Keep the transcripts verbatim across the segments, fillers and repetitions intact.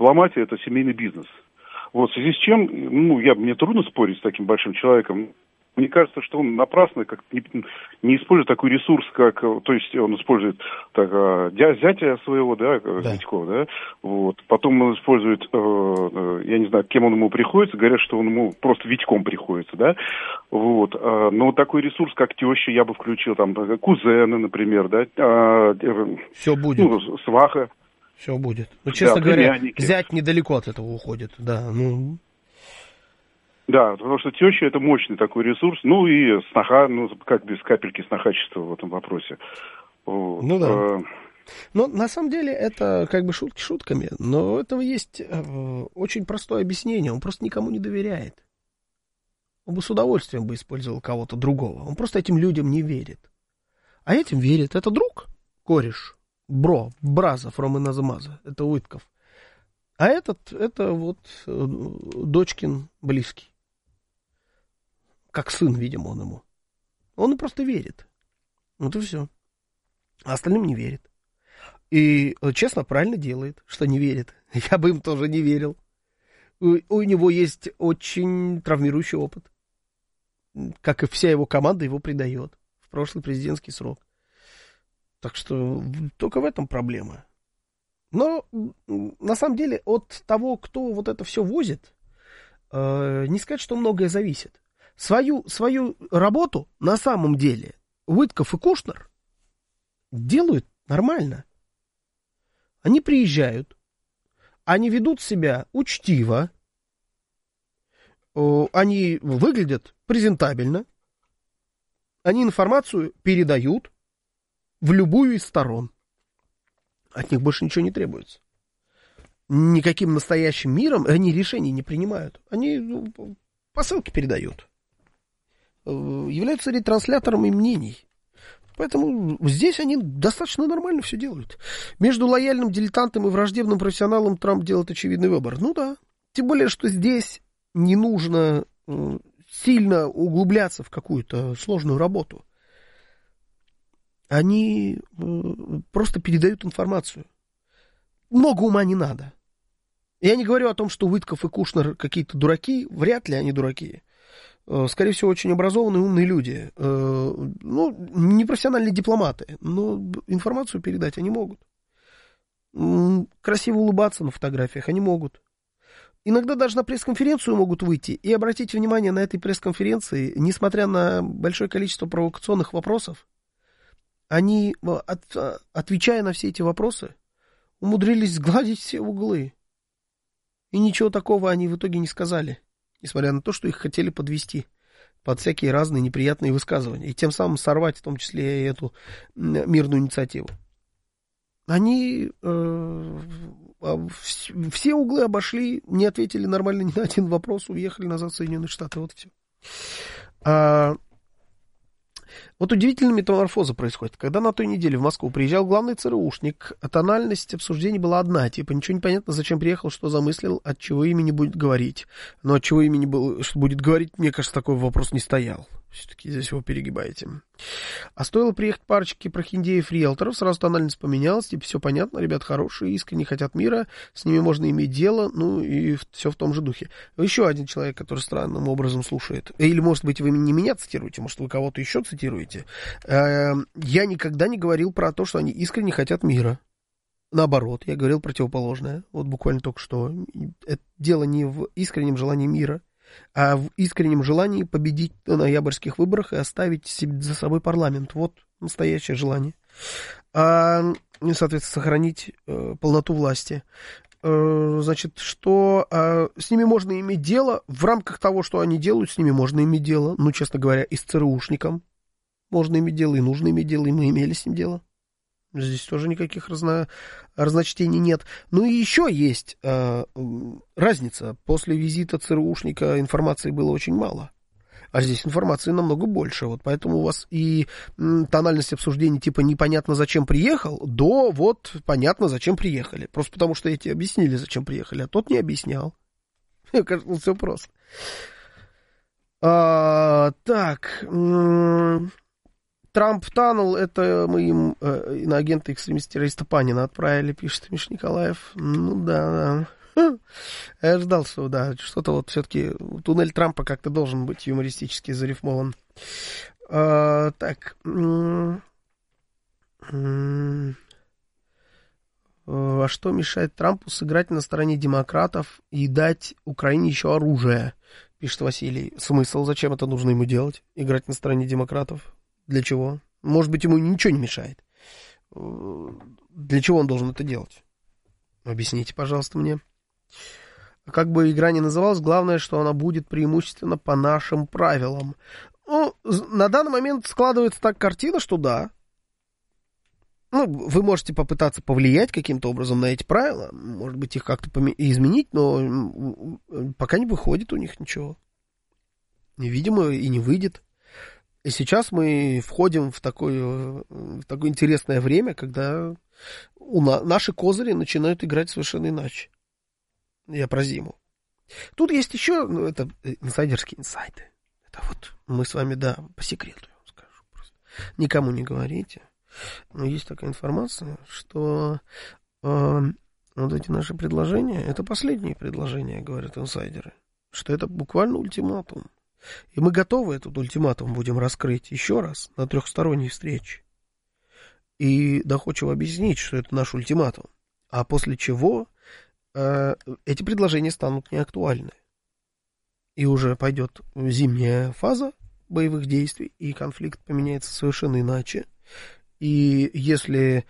дипломатия – это семейный бизнес. Вот в связи с чем, ну, я, мне трудно спорить с таким большим человеком. Мне кажется, что он напрасно как не, не использует такой ресурс, как, то есть он использует так, зятя своего, да, да. Витько, да, вот. Потом он использует, э, я не знаю, кем он ему приходится, говорят, что он ему просто Витьком приходится, да, вот. Но такой ресурс, как теща, я бы включил, там, кузены, например, да. Все будет. Ну, сваха. Все будет. Ну, честно да, говоря, племянники. зять недалеко от этого уходит, да, ну... Да, потому что теща – это мощный такой ресурс. Ну и сноха, ну как без капельки снохачества в этом вопросе. Вот. Ну да. Но на самом деле это как бы шутки шутками, но у этого есть э, очень простое объяснение. Он просто никому не доверяет. Он бы с удовольствием бы использовал кого-то другого. Он просто этим людям не верит. А этим верит. Это друг, кореш, бро, браза, from another mother. Это Уитков. А этот, это вот э, дочкин близкий. Как сын, видимо, он ему. Он просто верит. Вот и все. А остальным не верит. И, честно, правильно делает, что не верит. Я бы им тоже не верил. У, у него есть очень травмирующий опыт. Как и вся его команда его предает в прошлый президентский срок. Так что только в этом проблема. Но, на самом деле, от того, кто вот это все возит, э, не сказать, что многое зависит. Свою, свою работу на самом деле Уитков и Кушнер делают нормально. Они приезжают, они ведут себя учтиво, они выглядят презентабельно, они информацию передают в любую из сторон. От них больше ничего не требуется. Никаким настоящим миром они решений не принимают. Они посылки передают. Являются ретранслятором и мнений. Поэтому здесь они достаточно нормально все делают. Между лояльным дилетантом и враждебным профессионалом Трамп делает очевидный выбор. Ну да. Тем более, что здесь не нужно сильно углубляться в какую-то сложную работу. Они просто передают информацию. Много ума не надо. Я не говорю о том, что Уитков и Кушнер какие-то дураки. Вряд ли они дураки. Скорее всего, очень образованные, умные люди. Ну, не профессиональные дипломаты, но информацию передать они могут. Красиво улыбаться на фотографиях они могут. Иногда даже на пресс-конференцию могут выйти. И обратите внимание, на этой пресс-конференции, несмотря на большое количество провокационных вопросов, они, от, отвечая на все эти вопросы, умудрились сгладить все углы. И ничего такого они в итоге не сказали. Несмотря на то, что их хотели подвести под всякие разные неприятные высказывания. И тем самым сорвать в том числе и эту мирную инициативу. Они э, все углы обошли, не ответили нормально ни на один вопрос, уехали назад в Соединенные Штаты. Вот и все. А, вот удивительная метаморфоза происходит. Когда на той неделе в Москву приезжал главный ЦРУшник, тональность обсуждений была одна. Типа, ничего не понятно, зачем приехал, что замыслил, от чего имени будет говорить. Но от чего имени был, что будет говорить, мне кажется, такой вопрос не стоял. Все-таки здесь его перегибаете. А стоило приехать парочке прохиндеев-риэлторов, сразу тональность поменялась, типа, все понятно, ребят хорошие, искренне хотят мира, с ними можно иметь дело, ну и все в том же духе. Еще один человек, который странным образом слушает. Или, может быть, вы не меня цитируете, может, вы кого-то еще цитируете. Я никогда не говорил про то, что они искренне хотят мира. Наоборот, я говорил противоположное. Вот буквально только что. Это дело не в искреннем желании мира, а в искреннем желании победить на ноябрьских выборах и оставить себе за собой парламент. Вот настоящее желание. А, соответственно, сохранить э, полноту власти. Э, значит, что э, с ними можно иметь дело, в рамках того, что они делают, с ними можно иметь дело. Ну, честно говоря, и с ЦРУшником можно иметь дело, и нужно иметь дело, и мы имели с ним дело. Здесь тоже никаких разно... разночтений нет. Ну и еще есть э, разница. После визита ЦРУшника информации было очень мало. А здесь информации намного больше. Вот поэтому у вас и м, тональность обсуждений типа непонятно зачем приехал, до вот понятно зачем приехали. Просто потому что эти объяснили зачем приехали, а тот не объяснял. Мне кажется, все просто. А, так... М- Трамп Таннел, это мы им э, иноагента экстремиста-террориста Панина отправили, пишет Миша Николаев. Ну да, Я ждал, что, да, что-то вот все-таки туннель Трампа как-то должен быть юмористически зарифмован. А, так. А что мешает Трампу сыграть на стороне демократов и дать Украине еще оружие? Пишет Василий. Смысл? Зачем это нужно ему делать? Играть на стороне демократов? Для чего? Может быть, ему ничего не мешает. Для чего он должен это делать? Объясните, пожалуйста, мне. Как бы игра ни называлась, главное, что она будет преимущественно по нашим правилам. Ну, на данный момент складывается так картина, что да. Ну, вы можете попытаться повлиять каким-то образом на эти правила, может быть, их как-то пом- изменить, но пока не выходит у них ничего. Видимо, и не выйдет. И сейчас мы входим в такое, в такое интересное время, когда у на, наши козыри начинают играть совершенно иначе. Я про зиму. Тут есть еще, ну, это инсайдерские инсайды. Это вот мы с вами, да, по секрету я вам скажу просто. Никому не говорите. Но есть такая информация, что э, вот эти наши предложения, это последние предложения, говорят инсайдеры, что это буквально ультиматум. И мы готовы этот ультиматум будем раскрыть еще раз на трехсторонней встрече. И доходчиво объяснить, что это наш ультиматум. А после чего э, эти предложения станут неактуальны. И уже пойдет зимняя фаза боевых действий, и конфликт поменяется совершенно иначе. И если...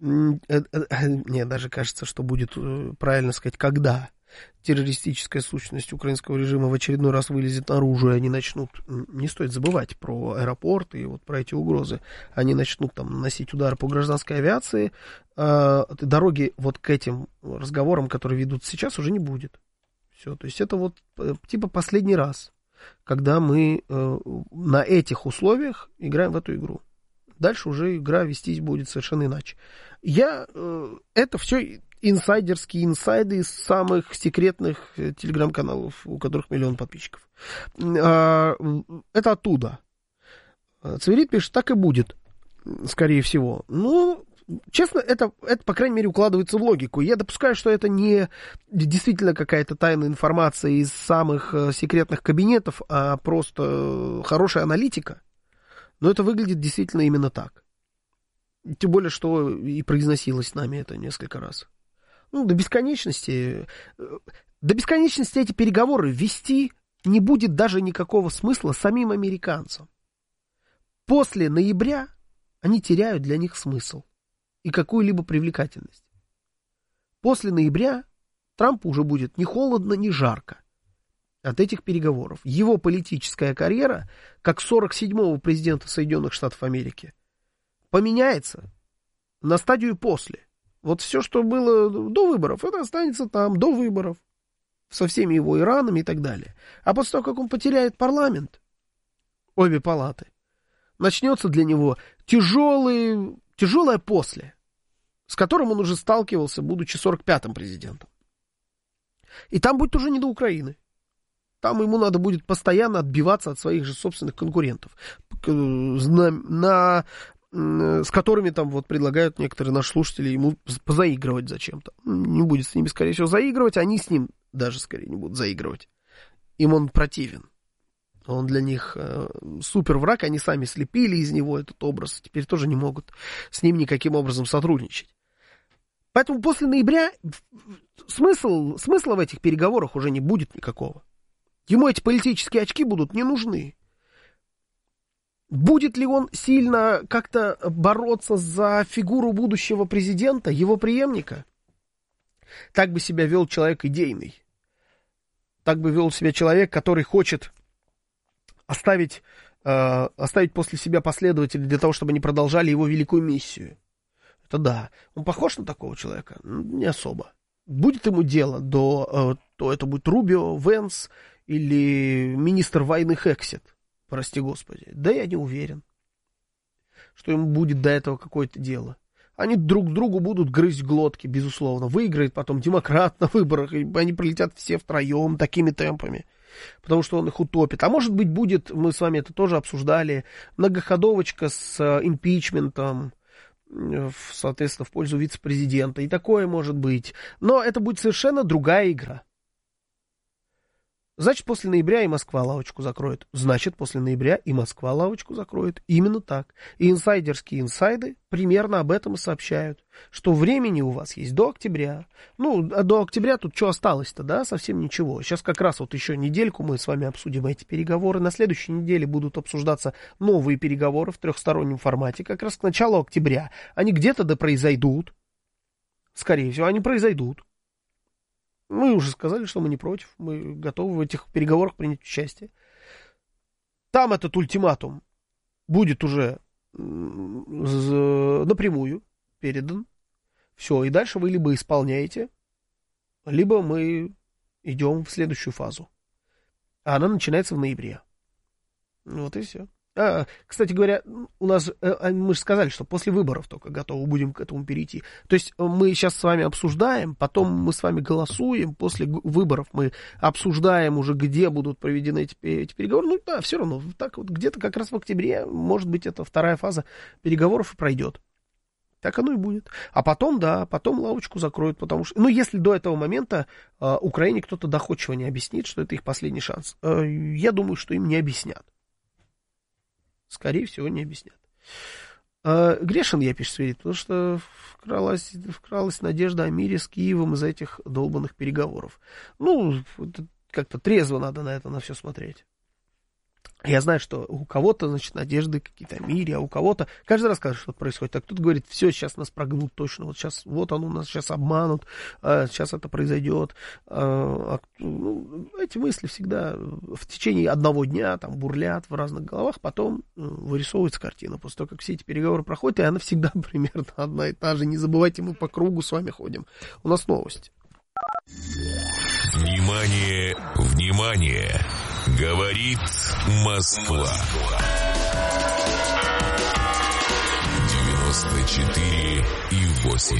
Мне даже кажется, что будет правильно сказать, когда террористическая сущность украинского режима в очередной раз вылезет наружу, и они начнут... Не стоит забывать про аэропорт и вот про эти угрозы. Они начнут там наносить удары по гражданской авиации. Дороги вот к этим разговорам, которые ведут сейчас, уже не будет. Все, то есть это вот типа последний раз, когда мы на этих условиях играем в эту игру. Дальше уже игра вестись будет совершенно иначе. Я... Это все инсайдерские инсайды из самых секретных телеграм-каналов, у которых миллион подписчиков. Это оттуда. Цверит пишет, так и будет, скорее всего. Ну, честно, это, это, по крайней мере, укладывается в логику. Я допускаю, что это не действительно какая-то тайная информация из самых секретных кабинетов, а просто хорошая аналитика. Но это выглядит действительно именно так. Тем более, что и произносилось нами это несколько раз. Ну, до бесконечности... До бесконечности эти переговоры вести не будет даже никакого смысла самим американцам. После ноября они теряют для них смысл и какую-либо привлекательность. После ноября Трампу уже будет ни холодно, ни жарко от этих переговоров. Его политическая карьера, как сорок седьмого президента Соединенных Штатов Америки, поменяется на стадию после. Вот все, что было до выборов, это останется там, до выборов, со всеми его Иранами и так далее. А после того, как он потеряет парламент, обе палаты, начнется для него тяжелый, тяжелое после, с которым он уже сталкивался, будучи сорок пятым президентом. И там будет уже не до Украины. Там ему надо будет постоянно отбиваться от своих же собственных конкурентов, на, на, с которыми там вот предлагают некоторые наши слушатели ему позаигрывать зачем-то. Не будет с ними, скорее всего, заигрывать, они с ним даже скорее не будут заигрывать. Им он противен. Он для них э, супер враг, они сами слепили из него этот образ, теперь тоже не могут с ним никаким образом сотрудничать. Поэтому после ноября смысл, смысла в этих переговорах уже не будет никакого. Ему эти политические очки будут не нужны. Будет ли он сильно как-то бороться за фигуру будущего президента, его преемника? Так бы себя вел человек идейный. Так бы вел себя человек, который хочет оставить, э, оставить после себя последователей для того, чтобы они продолжали его великую миссию. Это да. Он похож на такого человека? Не особо. Будет ему дело до... Э, то это будет Рубио, Венс или министр войны Хексет. Прости господи. Да я не уверен, что ему будет до этого какое-то дело. Они друг другу будут грызть глотки, безусловно. Выиграет потом демократ на выборах, и они прилетят все втроем такими темпами, потому что он их утопит. А может быть будет, мы с вами это тоже обсуждали, многоходовочка с импичментом, соответственно, в пользу вице-президента. И такое может быть. Но это будет совершенно другая игра. Значит, после ноября и Москва лавочку закроет. Значит, после ноября и Москва лавочку закроет. Именно так. И инсайдерские инсайды примерно об этом и сообщают. Что времени у вас есть до октября. Ну, а до октября тут что осталось-то, да? Совсем ничего. Сейчас как раз вот еще недельку мы с вами обсудим эти переговоры. На следующей неделе будут обсуждаться новые переговоры в трехстороннем формате. Как раз к началу октября. Они где-то да произойдут. Скорее всего, они произойдут. Мы уже сказали, что мы не против, мы готовы в этих переговорах принять участие. Там этот ультиматум будет уже напрямую передан. Все, и дальше вы либо исполняете, либо мы идем в следующую фазу. А она начинается в ноябре. Вот и все. А, кстати говоря, у нас, мы же сказали, что после выборов только готовы будем к этому перейти. То есть мы сейчас с вами обсуждаем, потом мы с вами голосуем, после выборов мы обсуждаем уже, где будут проведены эти, эти переговоры. Ну да, все равно, так вот где-то как раз в октябре, может быть, эта вторая фаза переговоров и пройдет. Так оно и будет. А потом, да, потом лавочку закроют, потому что... Ну, если до этого момента э, Украине кто-то доходчиво не объяснит, что это их последний шанс, э, я думаю, что им не объяснят. Скорее всего, не объяснят. А, грешен я, пишет Сверид, потому что вкралась, вкралась надежда о мире с Киевом из-за этих долбанных переговоров. Ну, как-то трезво надо на это, на все смотреть. Я знаю, что у кого-то, значит, надежды какие-то о мире, а у кого-то... Каждый раз, когда что-то происходит, так кто-то говорит, все, сейчас нас прогнут точно, вот сейчас, вот оно нас сейчас обманут, а, сейчас это произойдет. А, а, ну, эти мысли всегда в течение одного дня там бурлят в разных головах, потом вырисовывается картина. После того, как все эти переговоры проходят, и она всегда примерно одна и та же. Не забывайте, мы по кругу с вами ходим. У нас новости. Внимание, внимание! Говорит Москва. девяносто четыре и восемь.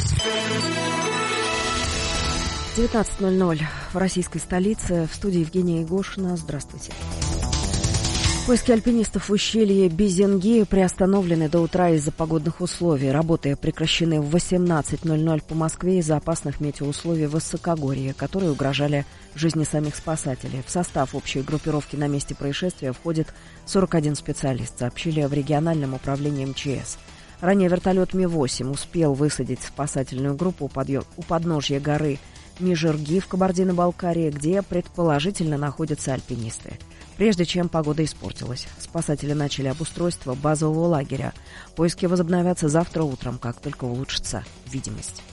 девятнадцать ноль ноль в российской столице. В студии Евгения Егошина. Здравствуйте. Поиски альпинистов в ущелье Безенги приостановлены до утра из-за погодных условий. Работы прекращены в восемнадцать ноль ноль по Москве из-за опасных метеоусловий в высокогорье, которые угрожали жизни самих спасателей. В состав общей группировки на месте происшествия входит сорок один специалист, сообщили в региональном управлении эм че эс. Ранее вертолет Ми восемь успел высадить спасательную группу у подножья горы Межирги в Кабардино-Балкарии, где предположительно находятся альпинисты. Прежде чем погода испортилась, спасатели начали обустройство базового лагеря. Поиски возобновятся завтра утром, как только улучшится видимость.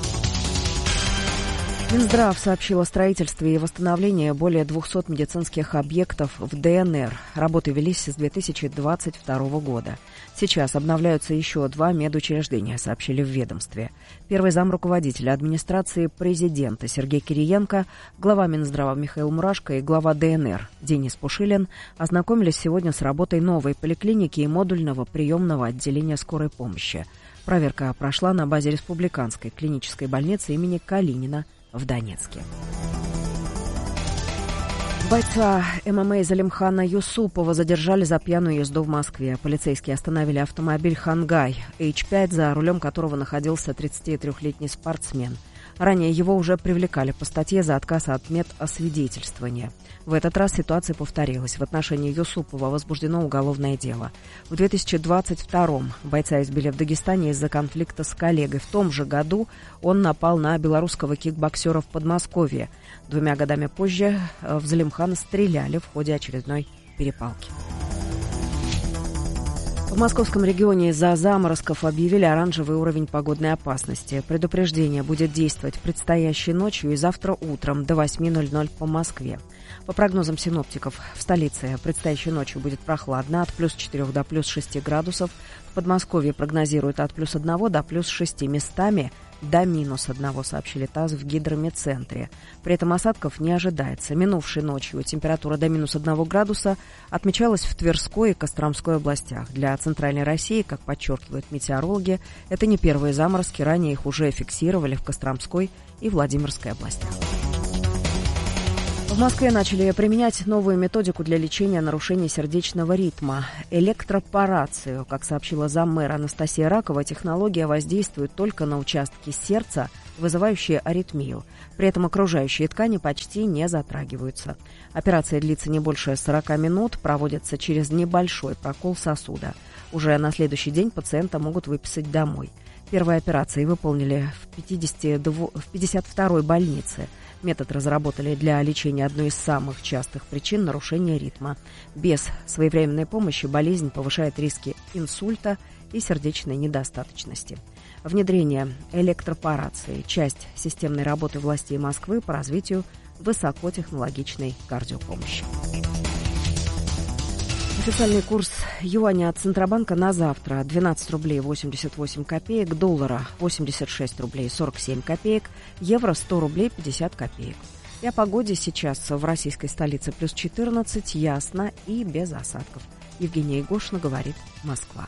Минздрав сообщил о строительстве и восстановлении более двухсот медицинских объектов в Дэ Эн Эр. Работы велись с две тысячи двадцать второго года. Сейчас обновляются еще два медучреждения, сообщили в ведомстве. Первый зам руководителя администрации президента Сергей Кириенко, глава Минздрава Михаил Мурашко и глава Дэ Эн Эр Денис Пушилин ознакомились сегодня с работой новой поликлиники и модульного приемного отделения скорой помощи. Проверка прошла на базе Республиканской клинической больницы имени Калинина в Донецке. Бойца эм эм а Залимхана Юсупова задержали за пьяную езду в Москве. Полицейские остановили автомобиль «Хангай» эйч пять, за рулем которого находился тридцатитрёхлетний спортсмен. Ранее его уже привлекали по статье за отказ от медосвидетельствования. В этот раз ситуация повторилась. В отношении Юсупова возбуждено уголовное дело. В две тысячи двадцать втором бойца избили в Дагестане из-за конфликта с коллегой. В том же году он напал на белорусского кикбоксера в Подмосковье. Двумя годами позже в Залимхана стреляли в ходе очередной перепалки. В московском регионе из-за заморозков объявили оранжевый уровень погодной опасности. Предупреждение будет действовать предстоящей ночью и завтра утром до восьми ноль ноль по Москве. По прогнозам синоптиков, в столице предстоящей ночью будет прохладно от плюс четырех до плюс шести градусов. В Подмосковье прогнозируют от плюс одного до плюс шести, местами до минус одного, сообщили ТАСС в гидрометцентре. При этом осадков не ожидается. Минувшей ночью температура до минус одного градуса отмечалась в Тверской и Костромской областях. Для Центральной России, как подчеркивают метеорологи, это не первые заморозки, ранее их уже фиксировали в Костромской и Владимирской областях. В Москве начали применять новую методику для лечения нарушений сердечного ритма – электропорацию. Как сообщила заммэра Анастасия Ракова, технология воздействует только на участки сердца, вызывающие аритмию. При этом окружающие ткани почти не затрагиваются. Операция длится не больше сорока минут, проводится через небольшой прокол сосуда. Уже на следующий день пациента могут выписать домой. Первые операции выполнили в пятьдесят второй больнице. Метод разработали для лечения одной из самых частых причин нарушения ритма. Без своевременной помощи болезнь повышает риски инсульта и сердечной недостаточности. Внедрение электропорации – часть системной работы властей Москвы по развитию высокотехнологичной кардиопомощи. Официальный курс юаня от Центробанка на завтра – двенадцать рублей восемьдесят восемь копеек, доллара – восемьдесят шесть рублей сорок семь копеек, евро – сто рублей пятьдесят копеек. И о погоде сейчас в российской столице плюс четырнадцать, ясно и без осадков. Евгения Егошина, говорит Москва.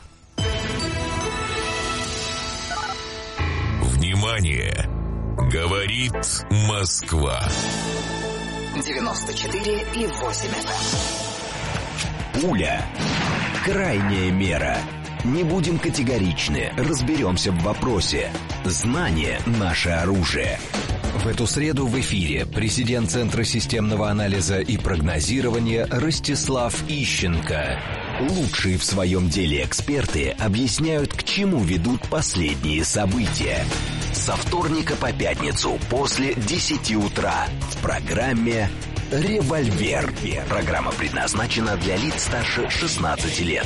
Внимание! Говорит Москва. девяносто четыре и восемь эф эм. Пуля. Крайняя мера. Не будем категоричны, разберемся в вопросе. Знание – наше оружие. В эту среду в эфире президент Центра системного анализа и прогнозирования Ростислав Ищенко. Лучшие в своем деле эксперты объясняют, к чему ведут последние события. Со вторника по пятницу после десяти утра в программе «Револьвер». Программа предназначена для лиц старше шестнадцати лет.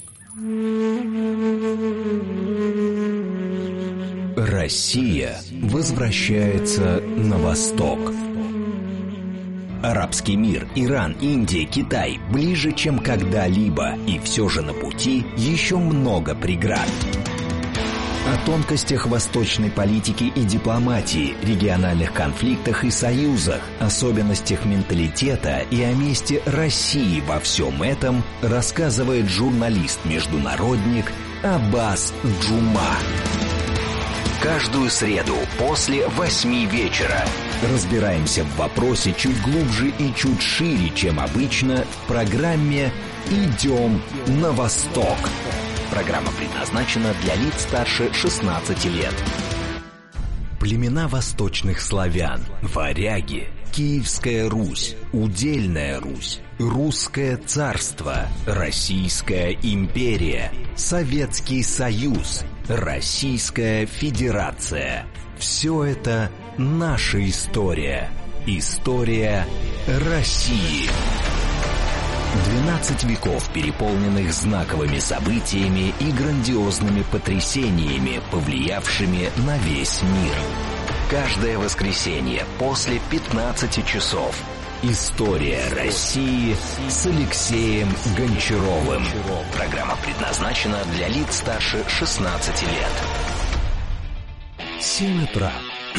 Россия возвращается на восток. Арабский мир, Иран, Индия, Китай ближе, чем когда-либо, и все же на пути еще много преград. О тонкостях восточной политики и дипломатии, региональных конфликтах и союзах, особенностях менталитета и о месте России во всем этом рассказывает журналист-международник Аббас Джума. Каждую среду после восьми вечера разбираемся в вопросе чуть глубже и чуть шире, чем обычно, в программе «Идем на восток». Программа предназначена для лиц старше шестнадцати лет. Племена восточных славян, варяги, Киевская Русь, Удельная Русь, Русское царство, Российская империя, Советский Союз, Российская Федерация. Все это наша история. История России. двенадцать веков, переполненных знаковыми событиями и грандиозными потрясениями, повлиявшими на весь мир. Каждое воскресенье после пятнадцати часов. История России с Алексеем Гончаровым. Программа предназначена для лиц старше шестнадцати лет. Семь утра.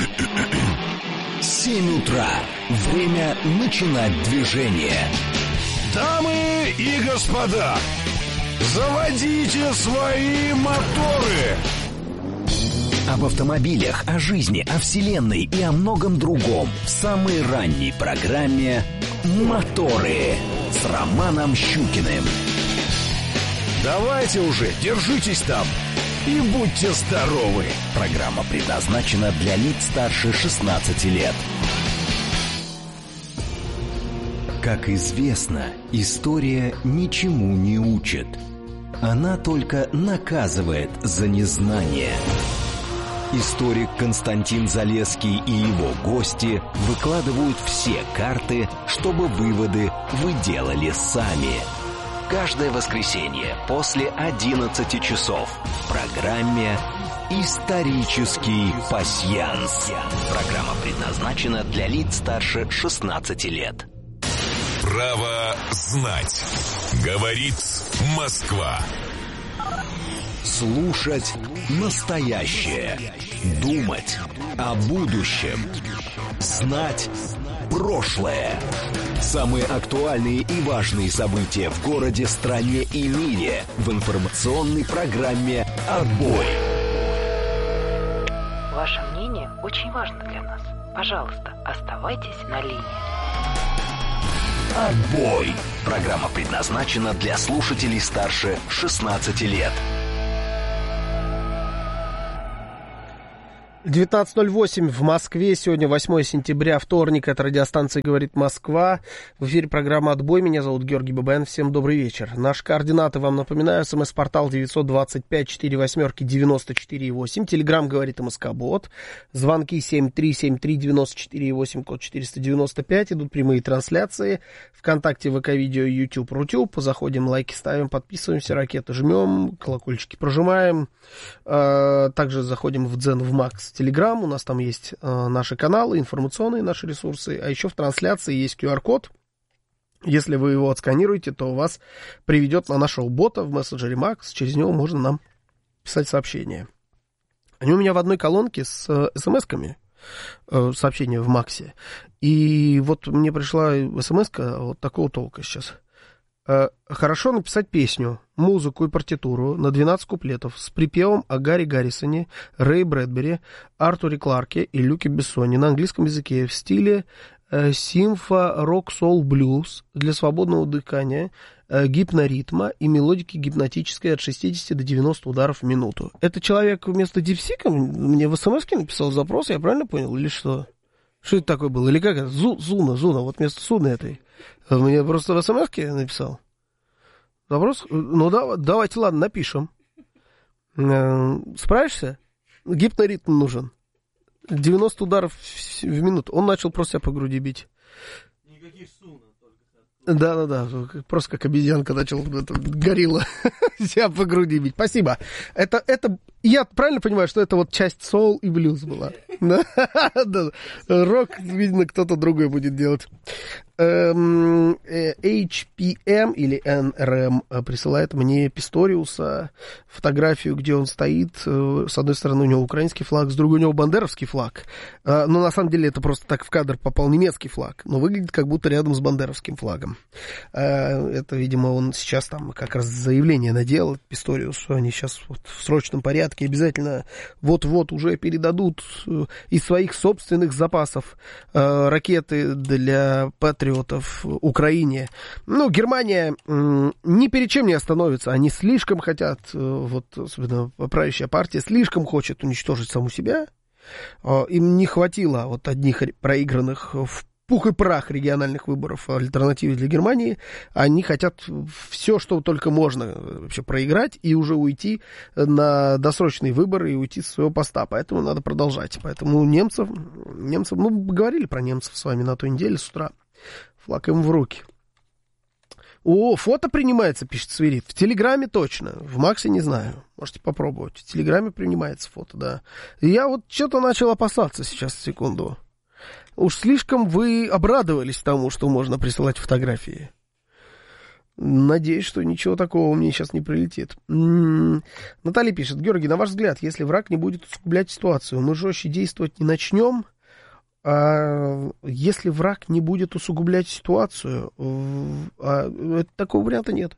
Семь утра. Время начинать движение. Дамы и господа, заводите свои моторы! Об автомобилях, о жизни, о вселенной и о многом другом в самой ранней программе «Моторы» с Романом Щукиным. Давайте уже, держитесь там и будьте здоровы! Программа предназначена для лиц старше шестнадцати лет. Как известно, история ничему не учит. Она только наказывает за незнание. Историк Константин Залесский и его гости выкладывают все карты, чтобы выводы вы делали сами. Каждое воскресенье после одиннадцати часов в программе «Исторический пасьянс». Программа предназначена для лиц старше шестнадцати лет. Право знать. Говорит Москва. Слушать настоящее. Думать о будущем. Знать прошлое. Самые актуальные и важные события в городе, стране и мире в информационной программе «Отбой». Ваше мнение очень важно для нас. Пожалуйста, оставайтесь на линии. Отбой. Программа предназначена для слушателей старше шестнадцати лет. девятнадцать ноль восемь в Москве. Сегодня восьмое сентября, вторник. Это радиостанция «Говорит Москва». В эфире программа «Отбой». Меня зовут Георгий Бабаян. Всем добрый вечер. Наши координаты вам напоминаю. СМС-портал девятьсот двадцать пять сорок восемь девяносто четыре восемь. Телеграм «Говорит МСК-бот». Звонки семь три семь три девяносто четыре восемь, код четыреста девяносто пять. Идут прямые трансляции. ВКонтакте, ВК, видео, YouTube, Рутюб. Заходим, лайки ставим, подписываемся, ракеты жмем, колокольчики прожимаем. Также заходим в Дзен, в Макс, Телеграм, у нас там есть э, наши каналы, информационные наши ресурсы, а еще в трансляции есть ку ар код. Если вы его отсканируете, то вас приведет на нашего бота в мессенджере Макс, через него можно нам писать сообщения. Они у меня в одной колонке с э, смс-ками, э, сообщения в Максе, и вот мне пришла смс-ка вот такого толка сейчас. Хорошо написать песню, музыку и партитуру на двенадцать куплетов с припевом о Гарри Гаррисоне, Рэй Брэдбери, Артуре Кларке и Люке Бессоне на английском языке в стиле э, симфа, рок, сол, блюз для свободного дыхания, э, гипноритма и мелодики гипнотической от шестидесяти до девяноста ударов в минуту. Это человек вместо дипсика мне в смс-ке написал запрос, я правильно понял, или что? Что это такое было? Или как это? Зу, Зуна, Зуна, вот вместо Суны этой. Мне просто в смс-ке написал. Вопрос? Ну, да, давайте, ладно, напишем. Справишься? Гипноритм нужен. девяносто ударов в минуту. Он начал просто себя по груди бить. Никаких Суна. Да-да-да, просто как обезьянка начал, горилла, себя по груди бить. Спасибо. Это, это, я правильно понимаю, что это вот часть соул и блюз была? Рок, видно, кто-то другой будет делать. эйч пи эм или эн эр эм присылает мне Писториуса, фотографию, где он стоит. С одной стороны у него украинский флаг, с другой у него бандеровский флаг. Но на самом деле это просто так в кадр попал немецкий флаг, но выглядит как будто рядом с бандеровским флагом. Это, видимо, он сейчас там как раз заявление наделал, Писториусу. Они сейчас вот в срочном порядке обязательно вот-вот уже передадут из своих собственных запасов ракеты для патриотов Украине. Ну, Германия ни перед чем не остановится. Они слишком хотят, вот, особенно правящая партия, слишком хочет уничтожить саму себя. Им не хватило вот одних проигранных в пух и прах региональных выборов альтернативы для Германии. Они хотят все, что только можно вообще проиграть и уже уйти на досрочные выборы и уйти с своего поста. Поэтому надо продолжать. Поэтому немцев, немцев, ну, говорили про немцев с вами на той неделе с утра. Флаг им в руки. О, фото принимается, пишет Свирит. В Телеграме точно. В Максе не знаю. Можете попробовать. В Телеграме принимается фото, да. И я вот что-то начал опасаться сейчас, секунду. Уж слишком вы обрадовались тому, что можно присылать фотографии. Надеюсь, что ничего такого мне сейчас не прилетит. М-м-м. Наталья пишет. Георгий, на ваш взгляд, если враг не будет усугублять ситуацию, мы жестче действовать не начнем? А если враг не будет усугублять ситуацию, а, такого варианта нет.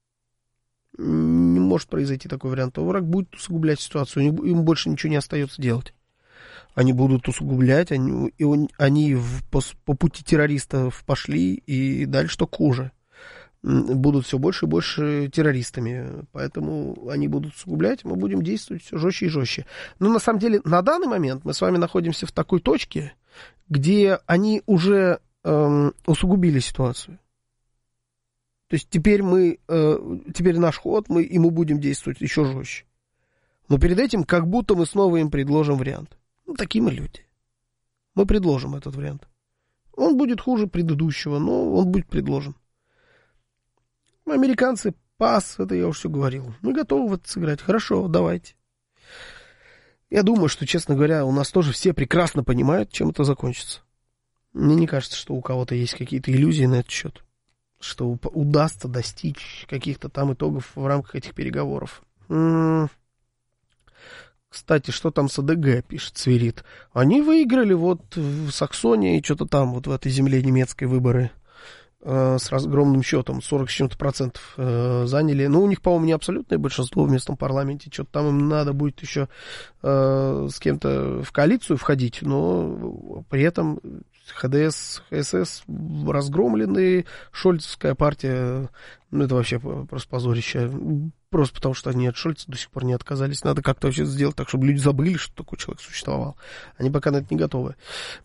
Не может произойти такой вариант. То враг будет усугублять ситуацию, им больше ничего не остается делать. Они будут усугублять, они, и он, они в, по, по пути террористов пошли, и дальше только хуже. Будут все больше и больше террористами, поэтому они будут усугублять, мы будем действовать все жестче и жестче. Но на самом деле на данный момент мы с вами находимся в такой точке, где они уже эм, усугубили ситуацию. То есть теперь мы, э, теперь наш ход, мы, и мы будем действовать еще жестче. Но перед этим как будто мы снова им предложим вариант. Ну, такие мы люди. Мы предложим этот вариант. Он будет хуже предыдущего, но он будет предложен. Американцы, пас, это я уже все говорил. Мы готовы в это сыграть. Хорошо, давайте. Я думаю, что, честно говоря, у нас тоже все прекрасно понимают, чем это закончится. Мне не кажется, что у кого-то есть какие-то иллюзии на этот счет. Что удастся достичь каких-то там итогов в рамках этих переговоров. М-м- Кстати, что там с АДГ, пишет Свирит. Они выиграли вот в Саксонии, что-то там, вот в этой земле немецкой выборы. С огромным счетом, сорок с чем-то процентов э, заняли. Ну, у них, по-моему, не абсолютное большинство в местном парламенте. Что-то там им надо будет еще э, с кем-то в коалицию входить, но при этом ХДС, ХСС разгромлены, шольцевская партия, ну, это вообще просто позорище. Просто потому, что они от Шольца до сих пор не отказались. Надо как-то вообще сделать так, чтобы люди забыли, что такой человек существовал. Они пока на это не готовы.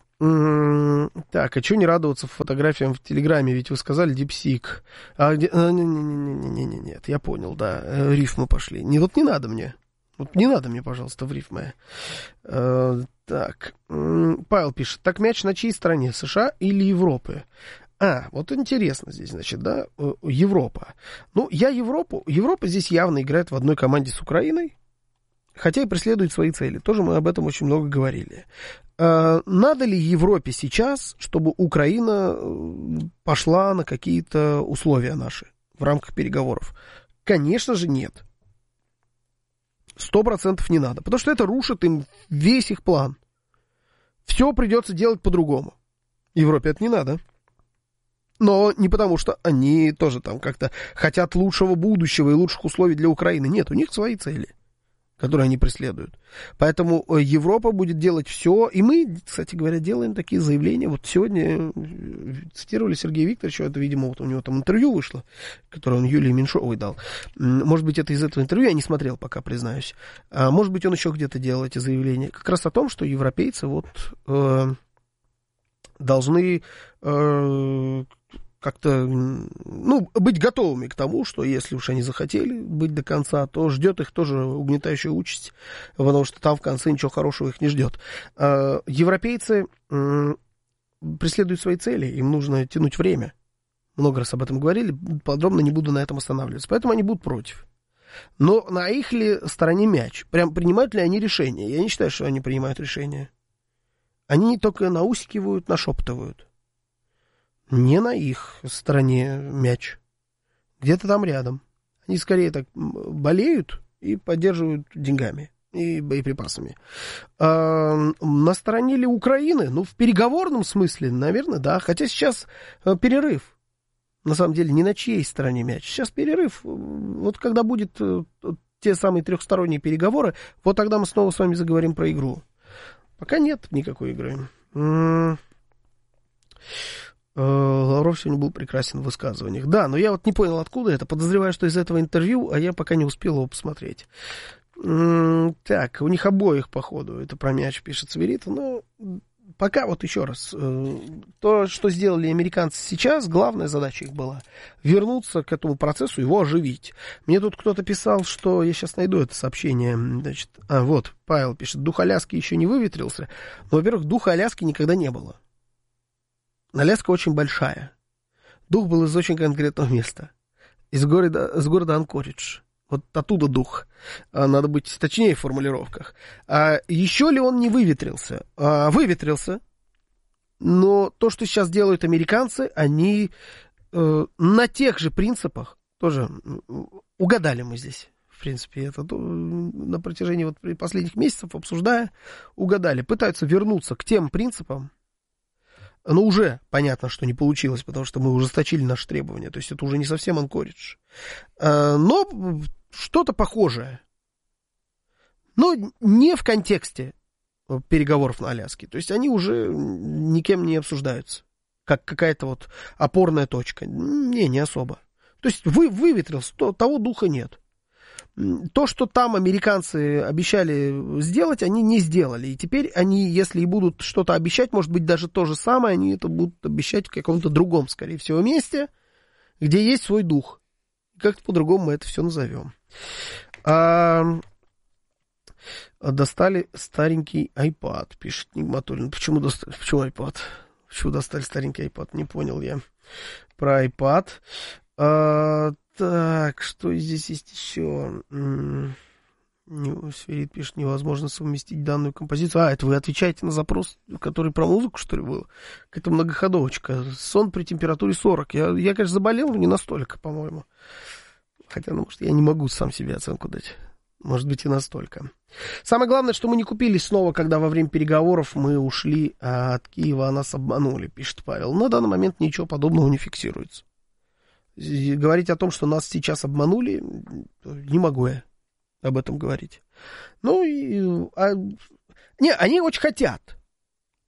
Так, а что не радоваться фотографиям в Телеграме? Ведь вы сказали дипсик. А где... а, не, не, не, не, не, нет, я понял, да. Рифмы пошли. Не, вот не надо мне. Вот не надо мне, пожалуйста, в рифмы. А, так, Павел пишет. Так мяч на чьей стороне? США или Европы? А, вот интересно здесь, значит, да, Европа. Ну, я Европу... Европа здесь явно играет в одной команде с Украиной, хотя и преследует свои цели. Тоже мы об этом очень много говорили. А, надо ли Европе сейчас, чтобы Украина пошла на какие-то условия наши в рамках переговоров? Конечно же, нет. Сто процентов не надо, потому что это рушит им весь их план. Все придется делать по-другому. Европе это не надо. Но не потому, что они тоже там как-то хотят лучшего будущего и лучших условий для Украины. Нет, у них свои цели, которые они преследуют. Поэтому Европа будет делать все. И мы, кстати говоря, делаем такие заявления. Вот сегодня цитировали Сергея Викторовича, это, видимо, вот у него там интервью вышло, которое он Юлии Меньшовой дал. Может быть, это из этого интервью, я не смотрел пока, признаюсь. А может быть, он еще где-то делал эти заявления. Как раз о том, что европейцы вот э, должны... Э, как-то, ну, быть готовыми к тому, что если уж они захотели быть до конца, то ждет их тоже угнетающая участь, потому что там в конце ничего хорошего их не ждет. Европейцы преследуют свои цели, им нужно тянуть время. Много раз об этом говорили, подробно не буду на этом останавливаться. Поэтому они будут против. Но на их ли стороне мяч? Прям принимают ли они решения? Я не считаю, что они принимают решения. Они только наускивают, нашептывают. Не на их стороне мяч. Где-то там рядом. Они скорее так болеют и поддерживают деньгами и боеприпасами. А на стороне ли Украины? Ну, в переговорном смысле, наверное, да. Хотя сейчас перерыв. На самом деле, не на чьей стороне мяч. Сейчас перерыв. Вот когда будет те самые трехсторонние переговоры, вот тогда мы снова с вами заговорим про игру. Пока нет никакой игры. Лавров сегодня был прекрасен в высказываниях. Да, но я вот не понял, откуда это. Подозреваю, что из этого интервью, а я пока не успел его посмотреть. Так, у них обоих, походу, это про мяч пишет Сверита. Но пока вот еще раз. То, что сделали американцы сейчас, главная задача их была вернуться к этому процессу, его оживить. Мне тут кто-то писал, что... Я сейчас найду это сообщение. Значит, а, вот, Павел пишет. Дух Аляски еще не выветрился. Но, во-первых, духа Аляски никогда не было. Аляска очень большая. Дух был из очень конкретного места. Из города, из города Анкоридж. Вот оттуда дух. Надо быть точнее в формулировках. А еще ли он не выветрился? А, выветрился. Но то, что сейчас делают американцы, они э, на тех же принципах тоже угадали мы здесь. В принципе, это на протяжении вот последних месяцев обсуждая, угадали. Пытаются вернуться к тем принципам. Но уже понятно, что не получилось, потому что мы ужесточили наши требования. То есть это уже не совсем Анкоридж. Но что-то похожее. Но не в контексте переговоров на Аляске. То есть они уже никем не обсуждаются. Как какая-то вот опорная точка. Не, не особо. То есть вы, выветрился, то, того духа нет. То, что там американцы обещали сделать, они не сделали. И теперь они, если и будут что-то обещать, может быть, даже то же самое, они это будут обещать в каком-то другом, скорее всего, месте, где есть свой дух. Как-то по-другому мы это все назовем. А... Достали старенький iPad, пишет Нигматуллин. Почему достали? Почему iPad? Почему достали старенький iPad? Не понял я про iPad. А... Так, что здесь есть еще? Сферит пишет, невозможно совместить данную композицию. А, это вы отвечаете на запрос, который про музыку, что ли, был? Какая-то многоходовочка. Сон при температуре сорок. Я, я, конечно, заболел, но не настолько, по-моему. Хотя, ну, может, я не могу сам себе оценку дать. Может быть, и настолько. Самое главное, что мы не купились снова, когда во время переговоров мы ушли а от Киева, а нас обманули, пишет Павел. На данный момент ничего подобного не фиксируется. Говорить о том, что нас сейчас обманули, не могу я об этом говорить. Ну, и, а, не, они очень хотят.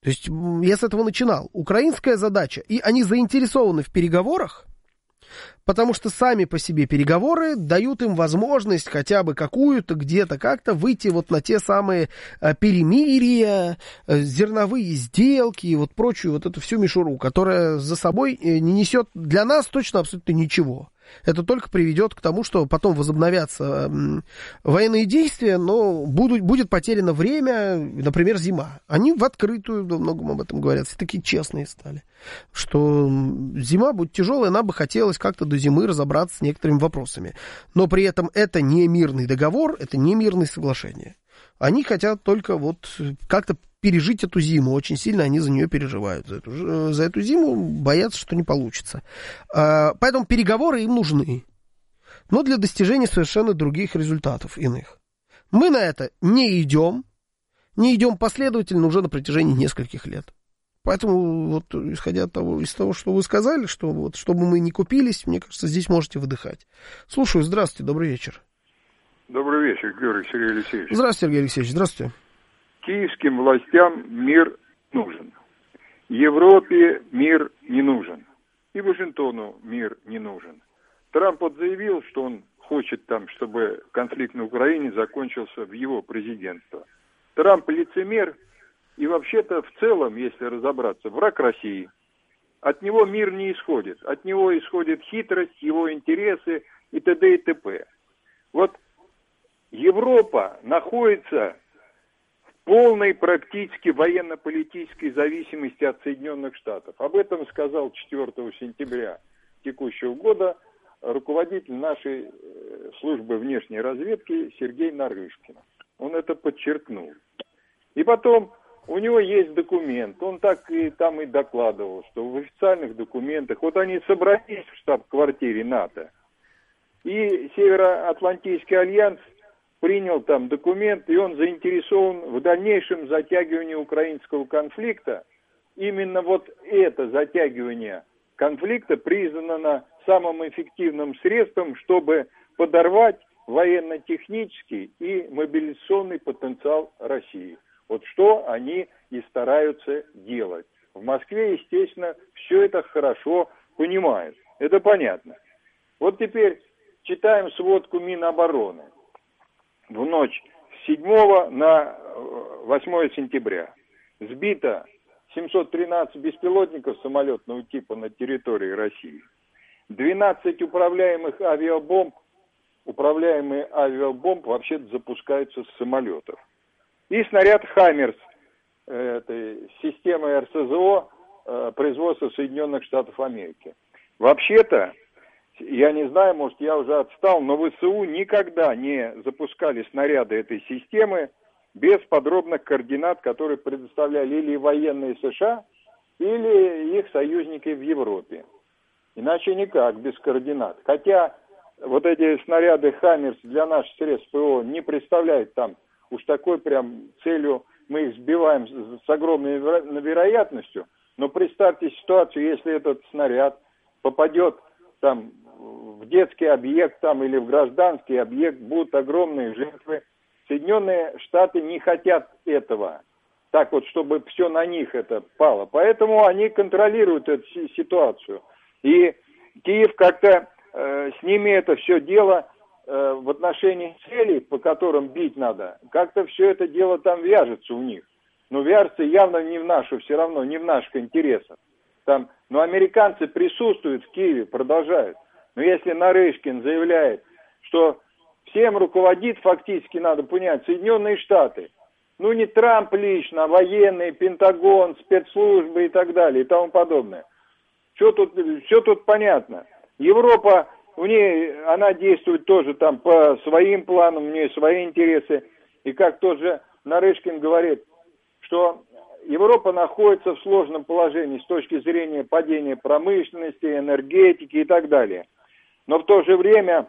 То есть я с этого начинал. Украинская задача, и они заинтересованы в переговорах, потому что сами по себе переговоры дают им возможность хотя бы какую-то, где-то как-то выйти вот на те самые э, перемирия, э, зерновые сделки и вот прочую вот эту всю мишуру, которая за собой э, не несет для нас точно абсолютно ничего. Это только приведет к тому, что потом возобновятся э, военные действия, но будут, будет потеряно время, например, зима. Они в открытую во многом об этом говорят, все такие честные стали, что зима будет тяжелая, нам бы хотелось как-то до зимы разобраться с некоторыми вопросами. Но при этом это не мирный договор, это не мирное соглашение. Они хотят только вот как-то пережить эту зиму. Очень сильно они за нее переживают. За эту, за эту зиму боятся, что не получится. Поэтому переговоры им нужны. Но для достижения совершенно других результатов иных. Мы на это не идем. Не идем последовательно уже на протяжении нескольких лет. Поэтому, вот, исходя от того, из того, что вы сказали, что вот, чтобы мы не купились, мне кажется, здесь можете выдыхать. Слушаю. Здравствуйте. Добрый вечер. Добрый вечер, Георгий Сергей Алексеевич. Здравствуйте, Сергей Алексеевич. Здравствуйте. Киевским властям мир нужен. Европе мир не нужен. И Вашингтону мир не нужен. Трамп вот заявил, что он хочет там, чтобы конфликт на Украине закончился в его президентство. Трамп лицемер и вообще-то в целом, если разобраться, враг России. От него мир не исходит. От него исходит хитрость, его интересы и т.д. и т.п. Вот Европа находится в полной практически военно-политической зависимости от Соединенных Штатов. Об этом сказал четвёртого сентября текущего года руководитель нашей службы внешней разведки Сергей Нарышкин. Он это подчеркнул. И потом у него есть документ, он так и там и докладывал, что в официальных документах, вот они собрались в штаб-квартире НАТО, и Североатлантический альянс принял там документ, и он заинтересован в дальнейшем затягивании украинского конфликта. Именно вот это затягивание конфликта признано самым эффективным средством, чтобы подорвать военно-технический и мобилизационный потенциал России. Вот что они и стараются делать. В Москве, естественно, все это хорошо понимают. Это понятно. Вот теперь читаем сводку Минобороны. В ночь с седьмого на восьмое сентября сбито семьсот тринадцать беспилотников самолетного типа на территории России. двенадцать управляемых авиабомб, управляемые авиабомб вообще-то запускаются с самолетов. И снаряд «Хаммерс» этой системы эр эс зэ о производства Соединенных Штатов Америки. Вообще-то, я не знаю, может, я уже отстал, но ВСУ никогда не запускали снаряды этой системы без подробных координат, которые предоставляли или военные США, или их союзники в Европе. Иначе никак, без координат. Хотя вот эти снаряды «Хаммерс» для наших средств ПВО не представляют там уж такой прям целью, мы их сбиваем с огромной вероятностью, но представьте ситуацию, если этот снаряд попадет там в детский объект там или в гражданский объект, будут огромные жертвы. Соединенные Штаты не хотят этого, так вот, чтобы все на них это пало. Поэтому они контролируют эту ситуацию. И Киев как-то э, с ними это все дело э, в отношении целей, по которым бить надо, как-то все это дело там вяжется у них. Но вяжется явно не в нашу, все равно не в наших интересах. Там, но американцы присутствуют в Киеве, продолжают. Но если Нарышкин заявляет, что всем руководит, фактически, надо понять, Соединенные Штаты. Ну, не Трамп лично, а военные, Пентагон, спецслужбы и так далее, и тому подобное. Все тут, все тут понятно. Европа, у нее, она действует тоже там по своим планам, у нее свои интересы. И как тоже Нарышкин говорит, что Европа находится в сложном положении с точки зрения падения промышленности, энергетики и так далее. Но в то же время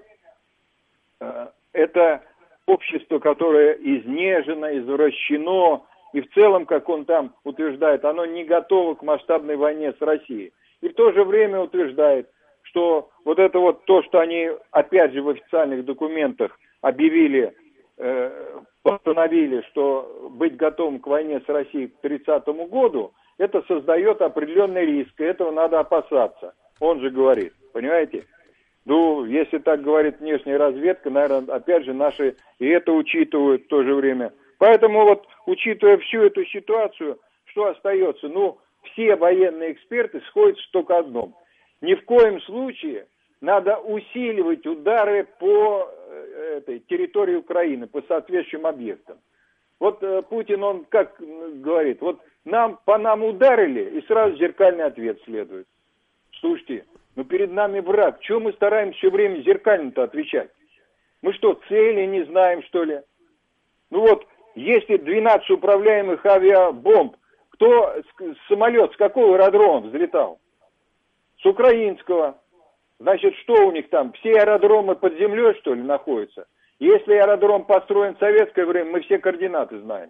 э, это общество, которое изнежено, извращено, и в целом, как он там утверждает, оно не готово к масштабной войне с Россией. И в то же время утверждает, что вот это вот то, что они, опять же, в официальных документах объявили э, постановили, что быть готовым к войне с Россией к тридцатому году, это создает определенный риск, и этого надо опасаться. Он же говорит, понимаете? Ну, если так говорит внешняя разведка, наверное, опять же, наши и это учитывают в то же время. Поэтому вот, учитывая всю эту ситуацию, что остается? Ну, все военные эксперты сходятся только одном. Ни в коем случае надо усиливать удары по этой территории Украины, по соответствующим объектам. Вот э, Путин, он как говорит, вот нам, по нам ударили, и сразу зеркальный ответ следует. Слушайте, ну перед нами враг, чего мы стараемся все время зеркально-то отвечать? Мы что, цели не знаем, что ли? Ну вот, если двенадцать управляемых авиабомб, кто с, самолет с какого аэродрома взлетал? С украинского. Значит, что у них там? Все аэродромы под землей, что ли, находятся? Если аэродром построен в советское время, мы все координаты знаем.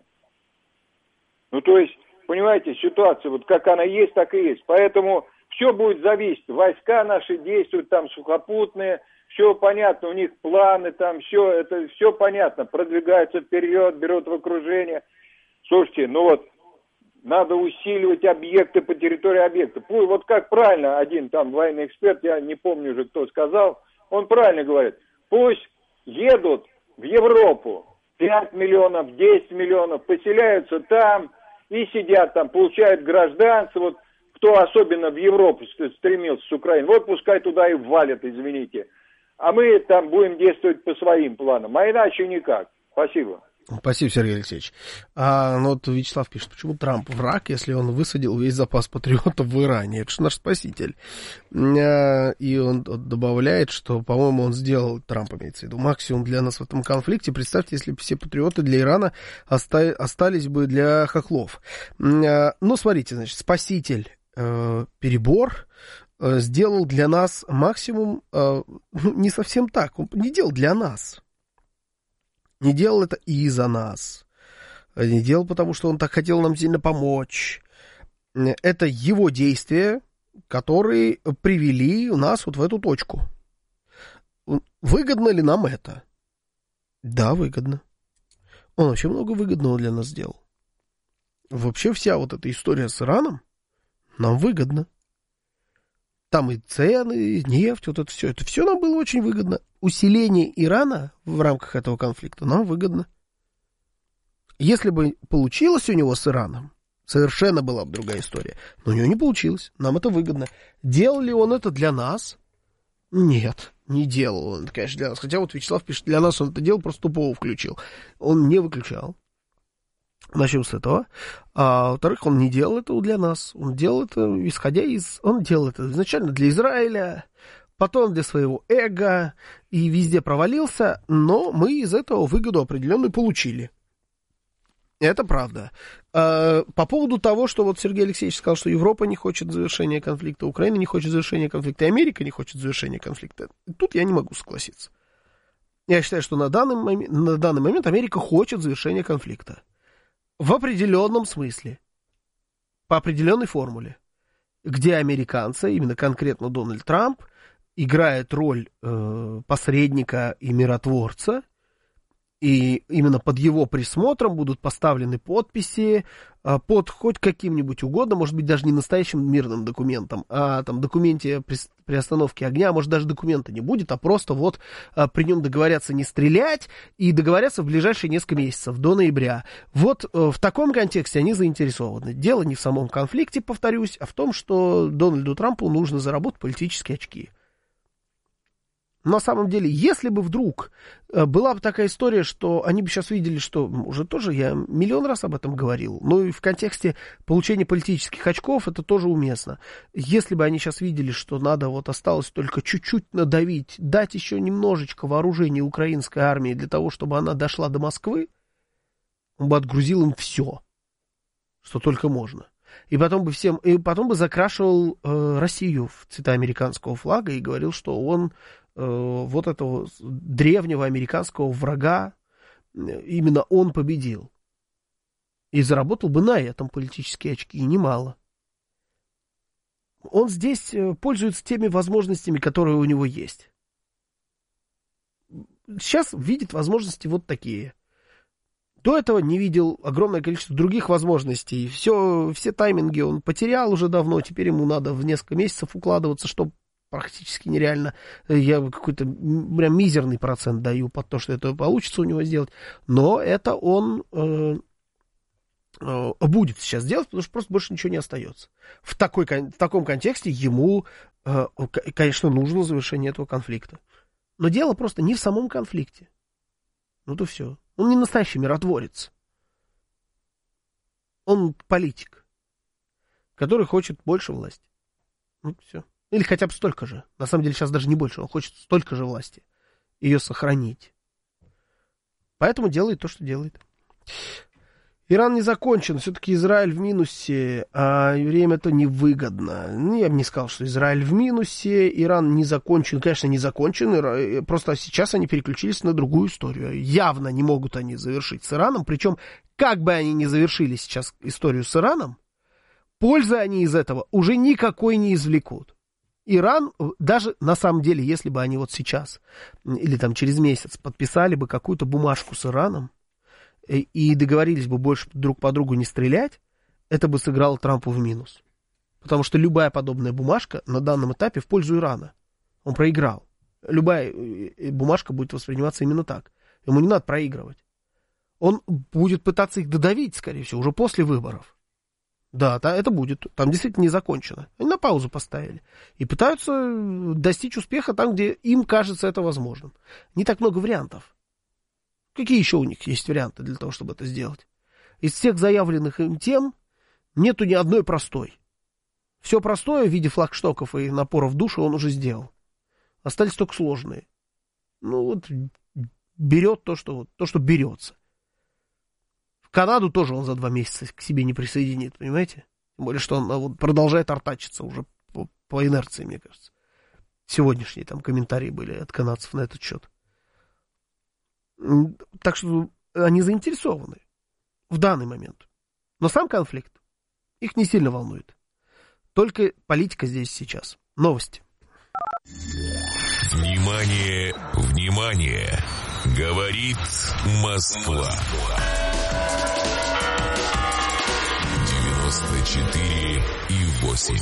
Ну, то есть, понимаете, ситуация, вот как она есть, так и есть. Поэтому все будет зависеть. Войска наши действуют, там сухопутные, все понятно, у них планы, там все, это все понятно. Продвигаются вперед, берут в окружение. Слушайте, ну вот, надо усиливать объекты по территории объекта. Вот как правильно один там военный эксперт, я не помню уже, кто сказал, он правильно говорит, пусть едут в Европу пять миллионов, десять миллионов, поселяются там и сидят там, получают гражданство, вот кто особенно в Европу стремился с Украины, вот пускай туда и валят, извините. А мы там будем действовать по своим планам, а иначе никак. Спасибо. Спасибо, Сергей Алексеевич. А, ну вот Вячеслав пишет, почему Трамп враг, если он высадил весь запас патриотов в Иране? Это же наш спаситель. А, и он добавляет, что, по-моему, он сделал, Трамп имеется в виду, максимум для нас в этом конфликте. Представьте, если бы все патриоты для Ирана оста- остались бы для хохлов. А, ну, смотрите, значит, спаситель, э, перебор, э, сделал для нас максимум, э, не совсем так, он не делал для нас. Не делал это из-за нас. Не делал, потому что он так хотел нам сильно помочь. Это его действия, которые привели нас вот в эту точку. Выгодно ли нам это? Да, выгодно. Он вообще много выгодного для нас сделал. Вообще вся вот эта история с Ираном нам выгодна. Там и цены, и нефть, вот это все. Это все нам было очень выгодно. Усиление Ирана в рамках этого конфликта нам выгодно. Если бы получилось у него с Ираном, совершенно была бы другая история. Но у него не получилось. Нам это выгодно. Делал ли он это для нас? Нет, не делал он это, конечно, для нас. Хотя вот Вячеслав пишет, для нас он это делал, просто тупого включил. Он не выключал. Начнем с этого. А во-вторых, он не делал этого для нас. Он делал это, исходя из... Он делал это изначально для Израиля, потом для своего эго, и везде провалился, но мы из этого выгоду определенную получили. Это правда. А, по поводу того, что вот Сергей Алексеевич сказал, что Европа не хочет завершения конфликта, Украина не хочет завершения конфликта, и Америка не хочет завершения конфликта. Тут я не могу согласиться. Я считаю, что на данный момент, на данный момент Америка хочет завершения конфликта. В определенном смысле, по определенной формуле, где американцы, именно конкретно Дональд Трамп, играет роль э, посредника и миротворца, и именно под его присмотром будут поставлены подписи э, под хоть каким-нибудь угодно, может быть, даже не настоящим мирным документом, а там документе при, при остановке огня, может, даже документа не будет, а просто вот э, при нем договорятся не стрелять и договорятся в ближайшие несколько месяцев, до ноября. Вот э, в таком контексте они заинтересованы. Дело не в самом конфликте, повторюсь, а в том, что Дональду Трампу нужно заработать политические очки. На самом деле, если бы вдруг была бы такая история, что они бы сейчас видели, что уже тоже я миллион раз об этом говорил, ну и в контексте получения политических очков это тоже уместно. Если бы они сейчас видели, что надо вот осталось только чуть-чуть надавить, дать еще немножечко вооружения украинской армии для того, чтобы она дошла до Москвы, он бы отгрузил им все, что только можно. И потом бы всем, и потом бы закрашивал э, Россию в цвета американского флага и говорил, что он э, вот этого древнего американского врага, именно он победил. И заработал бы на этом политические очки, и немало. Он здесь пользуется теми возможностями, которые у него есть. Сейчас видит возможности вот такие. До этого не видел огромное количество других возможностей. Все, все тайминги он потерял уже давно, теперь ему надо в несколько месяцев укладываться, что практически нереально. Я какой-то прям мизерный процент даю под то, что это получится у него сделать. Но это он э, э, будет сейчас делать, потому что просто больше ничего не остается. В, такой, в таком контексте ему, э, конечно, нужно завершение этого конфликта. Но дело просто не в самом конфликте. Ну то все. Он не настоящий миротворец. Он политик, который хочет больше власти. Ну, все. Или хотя бы столько же. На самом деле сейчас даже не больше. Он хочет столько же власти. Ее сохранить. Поэтому делает то, что делает. Иран не закончен. Все-таки Израиль в минусе, а время-то невыгодно. Ну, я бы не сказал, что Израиль в минусе, Иран не закончен. Конечно, не закончен. Просто сейчас они переключились на другую историю. Явно не могут они завершить с Ираном. Причем, как бы они ни завершили сейчас историю с Ираном, пользы они из этого уже никакой не извлекут. Иран, даже на самом деле, если бы они вот сейчас или там через месяц подписали бы какую-то бумажку с Ираном, и договорились бы больше друг по другу не стрелять, это бы сыграло Трампу в минус. Потому что любая подобная бумажка на данном этапе в пользу Ирана. Он проиграл. Любая бумажка будет восприниматься именно так. Ему не надо проигрывать. Он будет пытаться их додавить, скорее всего, уже после выборов. Да, это будет. Там действительно не закончено. Они на паузу поставили. И пытаются достичь успеха там, где им кажется это возможным. Не так много вариантов. Какие еще у них есть варианты для того, чтобы это сделать? Из всех заявленных им тем нету ни одной простой. Все простое в виде флагштоков и напора в душу он уже сделал. Остались только сложные. Ну вот берет то, что, то, что берется. В Канаду тоже он за два месяца к себе не присоединит, понимаете? Тем более, что он вот, продолжает артачиться уже по, по инерции, мне кажется. Сегодняшние там комментарии были от канадцев на этот счет. Так что они заинтересованы в данный момент. Но сам конфликт их не сильно волнует. Только политика здесь сейчас. Новости. Внимание, внимание! Говорит Москва. девяносто четыре и восемь.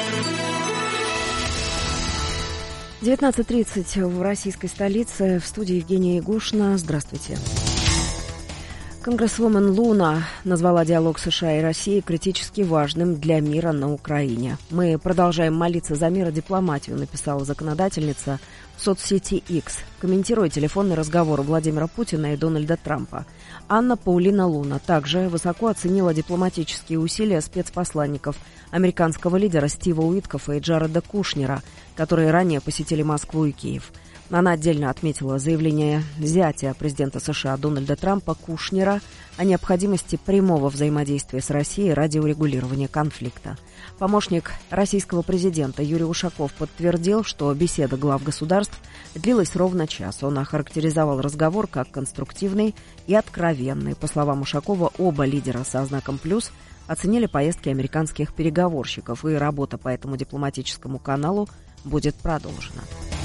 девятнадцать тридцать в российской столице. В студии Евгения Егошина. Здравствуйте. Конгрессвумен Луна назвала диалог США и России критически важным для мира на Украине. «Мы продолжаем молиться за мир и дипломатию», написала законодательница в соцсети X, комментируя телефонный разговор Владимира Путина и Дональда Трампа. Анна Паулина Луна также высоко оценила дипломатические усилия спецпосланников американского лидера Стива Уиткофа и Джареда Кушнера, которые ранее посетили Москву и Киев. Она отдельно отметила заявление зятя президента США Дональда Трампа Кушнера о необходимости прямого взаимодействия с Россией ради урегулирования конфликта. Помощник российского президента Юрий Ушаков подтвердил, что беседа глав государств длилась ровно час. Он охарактеризовал разговор как конструктивный и откровенный. По словам Ушакова, оба лидера со знаком «плюс» оценили поездки американских переговорщиков, и работа по этому дипломатическому каналу будет продолжена.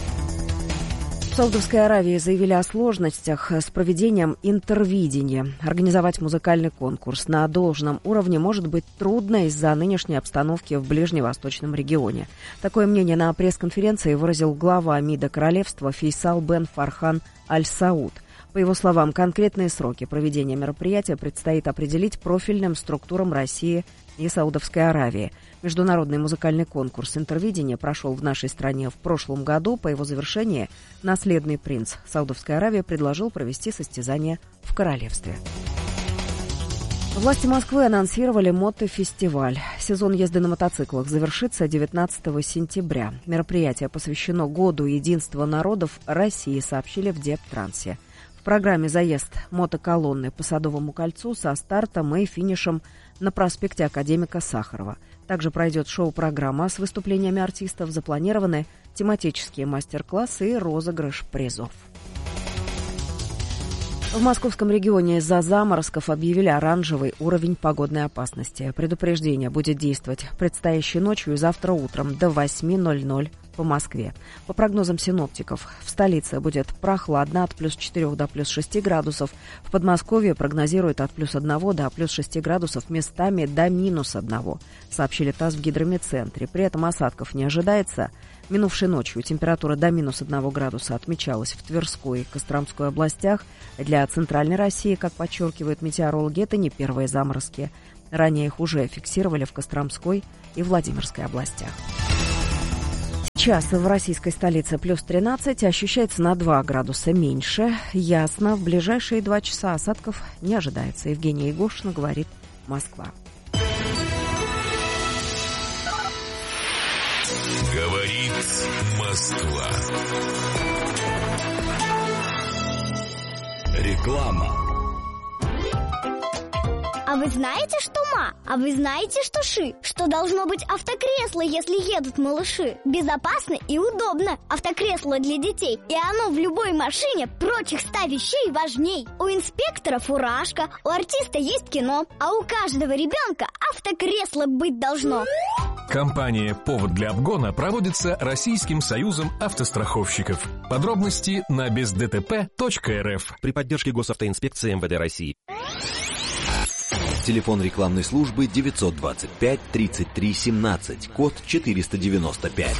В Саудовской Аравии заявили о сложностях с проведением интервидения. Организовать музыкальный конкурс на должном уровне может быть трудно из-за нынешней обстановки в ближневосточном регионе. Такое мнение на пресс-конференции выразил глава МИДа королевства Фейсал бен Фархан Аль-Сауд. По его словам, конкретные сроки проведения мероприятия предстоит определить профильным структурам России и Саудовской Аравии. Международный музыкальный конкурс интервидения прошел в нашей стране в прошлом году. По его завершении наследный принц Саудовской Аравии предложил провести состязание в королевстве. Власти Москвы анонсировали мотофестиваль. Сезон езды на мотоциклах завершится девятнадцатого сентября. Мероприятие посвящено Году единства народов России, сообщили в Дептрансе. В программе заезд мотоколонны по Садовому кольцу со стартом и финишем на проспекте Академика Сахарова. Также пройдет шоу-программа с выступлениями артистов, запланированы тематические мастер-классы и розыгрыш призов. В московском регионе из-за заморозков объявили оранжевый уровень погодной опасности. Предупреждение будет действовать предстоящей ночью и завтра утром до восьми ноль-ноль по Москве. По прогнозам синоптиков, в столице будет прохладно от плюс четырех до плюс шести градусов. В Подмосковье прогнозируют от плюс одного до плюс шести градусов, местами до минус одного, сообщили ТАСС в гидрометцентре. При этом осадков не ожидается. Минувшей ночью температура до минус одного градуса отмечалась в Тверской и Костромской областях. Для Центральной России, как подчеркивают метеорологи, это не первые заморозки. Ранее их уже фиксировали в Костромской и Владимирской областях. Сейчас в российской столице плюс тринадцать, ощущается на два градуса меньше. Ясно, в ближайшие два часа осадков не ожидается. Евгения Егошина, говорит Москва. Говорит Москва. Реклама. А вы знаете, что ма? А вы знаете, что ши? Что должно быть автокресло, если едут малыши? Безопасно и удобно. Автокресло для детей. И оно в любой машине прочих ста вещей важней. У инспектора фуражка, у артиста есть кино, а у каждого ребенка автокресло быть должно. Кампания «Повод для обгона» проводится Российским союзом автостраховщиков. Подробности на без дэ тэ пэ точка эр эф. При поддержке Госавтоинспекции эм вэ дэ России. Телефон рекламной службы девятьсот двадцать пять тридцать три семнадцать, код четыреста девяносто пять.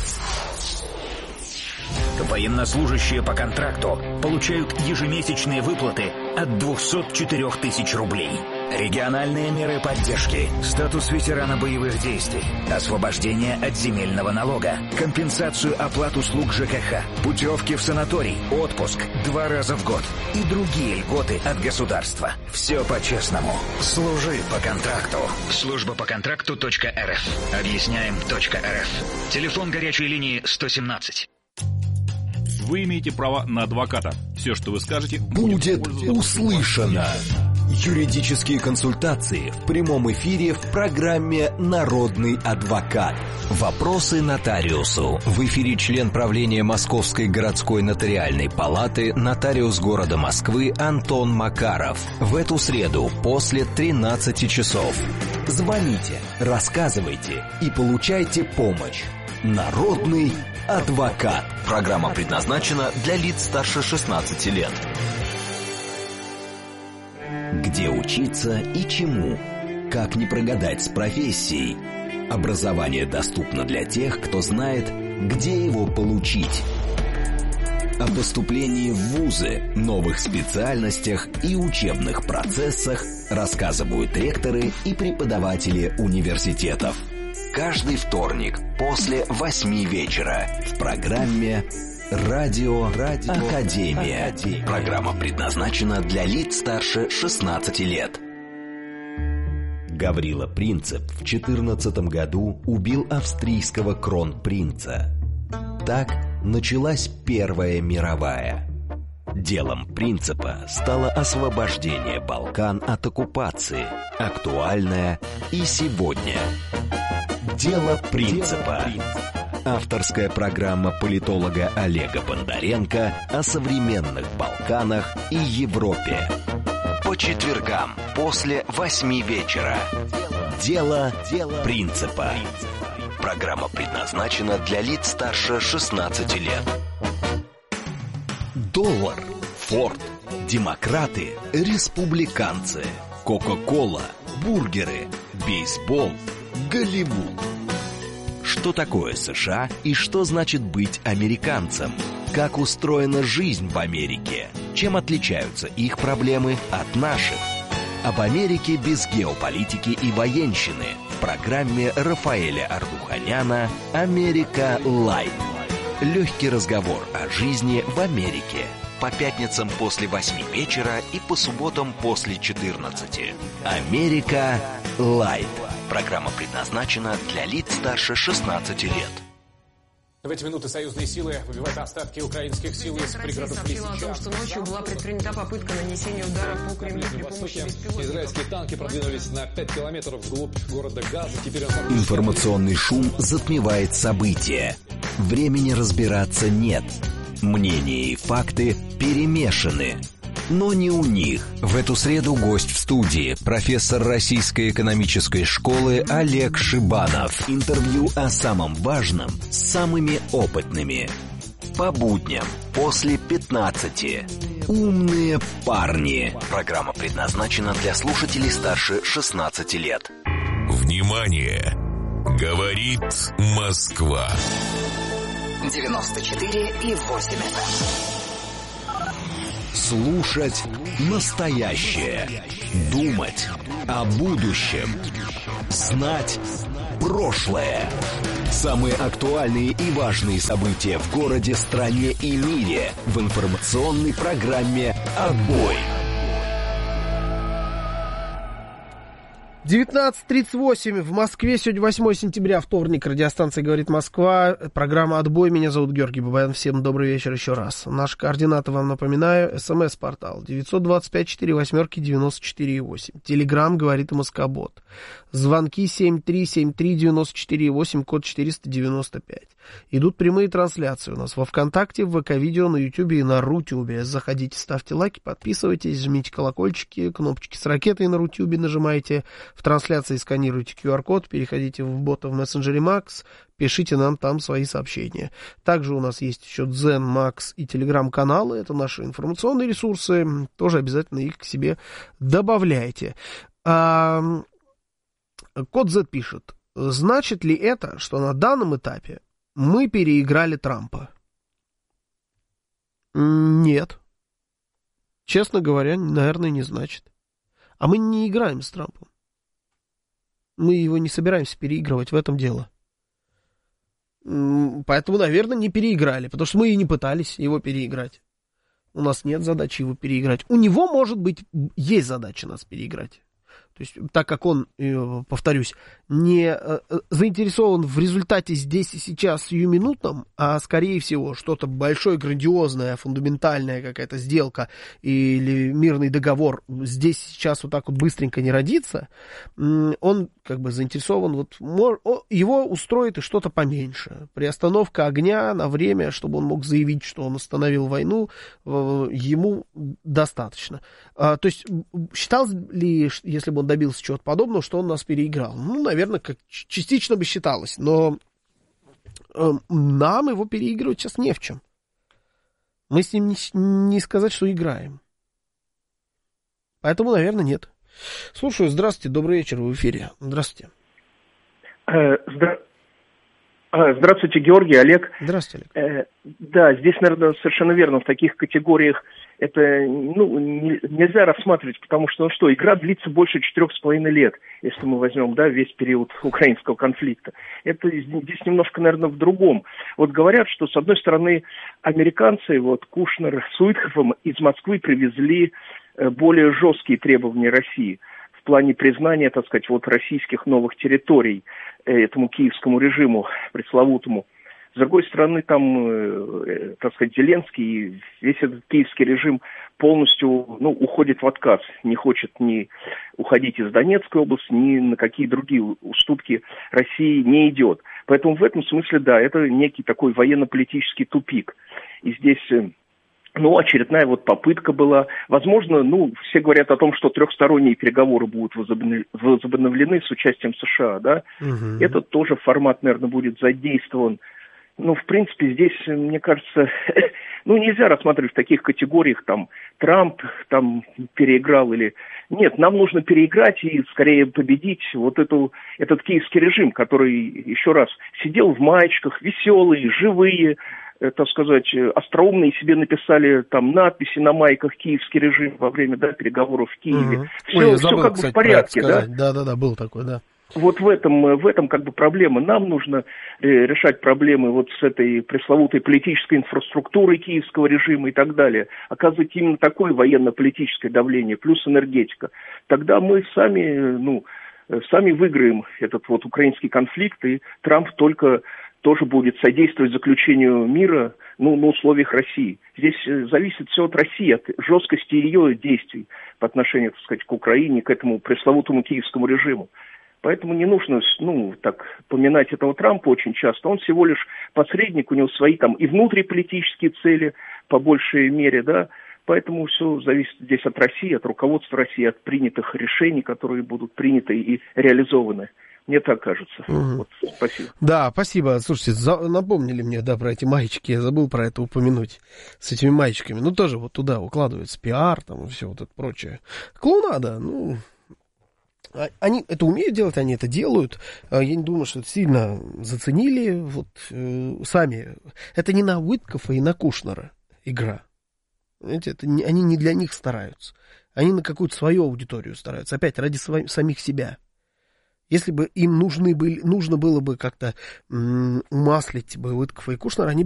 Военнослужащие по контракту получают ежемесячные выплаты от двухсот четырёх тысяч рублей. Региональные меры поддержки, статус ветерана боевых действий, освобождение от земельного налога, компенсацию оплат услуг жэ ка ха, путевки в санаторий, отпуск два раза в год и другие льготы от государства. Все по-честному. Служи по контракту. Служба по контракту точка эр эф. Объясняем точка эр эф. Телефон горячей линии сто семнадцать. Вы имеете право на адвоката. Все, что вы скажете, будет услышано. Юридические консультации в прямом эфире в программе «Народный адвокат». Вопросы нотариусу. В эфире член правления Московской городской нотариальной палаты, нотариус города Москвы Антон Макаров. В эту среду после тринадцати часов. Звоните, рассказывайте и получайте помощь. Народный адвокат. Программа предназначена для лиц старше шестнадцати лет. Где учиться и чему? Как не прогадать с профессией? Образование доступно для тех, кто знает, где его получить. О поступлении в вузы, новых специальностях и учебных процессах рассказывают ректоры и преподаватели университетов. Каждый вторник после восьми вечера в программе «Радио, Радио Академия». Академия. Программа предназначена для лиц старше шестнадцати лет. Гаврила Принцип в четырнадцатом году убил австрийского кронпринца. Так началась Первая мировая. Делом Принципа стало освобождение Балкан от оккупации, актуальное и сегодня. Дело Принципа. Авторская программа политолога Олега Бондаренко о современных Балканах и Европе. По четвергам после восьми вечера. Дело Принципа. Программа предназначена для лиц старше шестнадцати лет. Доллар, Форд, демократы, республиканцы, Кока-кола, бургеры, бейсбол, Голливуд. Что такое США и что значит быть американцем? Как устроена жизнь в Америке? Чем отличаются их проблемы от наших? Об Америке без геополитики и военщины в программе Рафаэля Ардуханяна «Америка Лайт». Легкий разговор о жизни в Америке. По пятницам после восьми вечера и по субботам после четырнадцати. «Америка Лайт». Программа предназначена для лиц старше шестнадцати лет. В эти минуты союзные силы выбивают остатки украинских сил из пригородов Лисичанска. Россия сообщила о том, что ночью была предпринята попытка нанесения удара по Кремлю при помощи беспилотников. Израильские танки продвинулись на пять километров вглубь города Газа. Теперь он... Информационный шум затмевает события. Времени разбираться нет. Мнения и факты перемешаны. но не у них. В эту среду гость в студии, профессор Российской экономической школы Олег Шибанов. Интервью о самом важном с самыми опытными. По будням после пятнадцати. Умные парни. Программа предназначена для слушателей старше шестнадцати лет. Внимание! Говорит Москва. девяносто четыре и восемь эф эм. Слушать настоящее. Думать о будущем. Знать прошлое. Самые актуальные и важные события в городе, стране и мире в информационной программе «Отбой». девятнадцать тридцать восемь в Москве. Сегодня восьмое сентября, вторник. Радиостанция «Говорит Москва». Программа «Отбой». Меня зовут Георгий Бабаян. Всем добрый вечер еще раз. Наши координаты вам напоминаю. СМС-портал девятьсот двадцать пять сорок восемь девяносто четыре восемь. Телеграм «Говорит Москобот». Звонки семь три семь три девяносто четыре восемь, код четыреста девяносто пять. Идут прямые трансляции у нас во ВКонтакте, в ВК-видео, на Ютубе и на Рутюбе. Заходите, ставьте лайки, подписывайтесь, жмите колокольчики, кнопочки с ракетой на Рутюбе нажимайте. В трансляции сканируйте ку ар код, переходите в бота в мессенджере Макс, пишите нам там свои сообщения. Также у нас есть еще Дзен, Макс и Телеграм-каналы. Это наши информационные ресурсы. Тоже обязательно их к себе добавляйте. А, Код Z пишет. Значит ли это, что на данном этапе мы переиграли Трампа? Нет. Честно говоря, наверное, не значит. А мы не играем с Трампом. Мы его не собираемся переигрывать, в этом дело. Поэтому, наверное, не переиграли, потому что мы и не пытались его переиграть. У нас нет задачи его переиграть. У него, может быть, есть задача нас переиграть. То есть, так как он, повторюсь, не заинтересован в результате здесь и сейчас сиюминутном, а скорее всего что-то большое, грандиозное, фундаментальная какая-то сделка или мирный договор здесь сейчас вот так вот быстренько не родится, он как бы заинтересован, вот его устроит и что-то поменьше. Приостановка огня на время, чтобы он мог заявить, что он остановил войну, ему достаточно. То есть, считал ли, если бы он добился чего-то подобного, что он нас переиграл? Ну, наверное, как частично бы считалось, но э, нам его переигрывать сейчас не в чем. Мы с ним не, не сказать, что играем. Поэтому, наверное, нет. Слушаю, здравствуйте, добрый вечер, в эфире. Здравствуйте. Здра... Здравствуйте, Георгий, Олег. Здравствуйте, Олег. Да, здесь, наверное, совершенно верно, в таких категориях это ну, не, нельзя рассматривать, потому что, ну что, игра длится больше четырех с половиной лет, если мы возьмем, да, весь период украинского конфликта. Это здесь немножко, наверное, в другом. Вот говорят, что, с одной стороны, американцы, вот Кушнер с Уитхофом из Москвы привезли более жесткие требования России в плане признания, так сказать, вот российских новых территорий этому киевскому режиму пресловутому. С другой стороны, там, э, так сказать, Зеленский, весь этот киевский режим полностью ну, уходит в отказ. Не хочет ни уходить из Донецкой области, ни на какие другие уступки России не идет. Поэтому в этом смысле, да, это некий такой военно-политический тупик. И здесь... Ну, очередная вот попытка была. Возможно, ну, все говорят о том, что трехсторонние переговоры будут возобновлены с участием США, да. Угу. Этот тоже формат, наверное, будет задействован. Ну, в принципе, здесь, мне кажется, ну, нельзя рассматривать в таких категориях, там, Трамп там переиграл или... Нет, нам нужно переиграть и скорее победить вот эту, этот киевский режим, который, еще раз, сидел в маечках, веселые, живые, так сказать, остроумные себе написали там надписи на майках «Киевский режим» во время, да, переговоров в Киеве. Угу. Все, Ой, я все забыл, как кстати, бы в порядке, да? Да-да-да, был такой, да. Вот в этом, в этом как бы проблема. Нам нужно решать проблемы вот с этой пресловутой политической инфраструктурой киевского режима и так далее. Оказывать именно такое военно-политическое давление, плюс энергетика. Тогда мы сами, ну, сами выиграем этот вот украинский конфликт, и Трамп только... тоже будет содействовать заключению мира, ну, на условиях России. Здесь зависит все от России, от жесткости ее действий по отношению, так сказать, к Украине, к этому пресловутому киевскому режиму. Поэтому не нужно, ну, так, поминать этого Трампа очень часто. Он всего лишь посредник, у него свои там и внутриполитические цели, по большей мере, да. поэтому все зависит здесь от России, от руководства России, от принятых решений, которые будут приняты и реализованы. Мне так кажется. Угу. Вот, спасибо. Да, спасибо. Слушайте, за, напомнили мне, да, про эти маечки. Я забыл про это упомянуть. С этими маечками. Ну, тоже вот туда укладывается пиар, там, и все вот это прочее. Клоунада, ну... Они это умеют делать, они это делают. Я не думаю, что это сильно заценили. Вот э, сами. Это не на Уиткофа и на Кушнера игра. Знаете, это не, они не для них стараются. Они на какую-то свою аудиторию стараются. Опять, ради сва- самих себя. Если бы им нужны были, нужно было бы как-то м- умаслить бы Уиткофа и Кушнера, они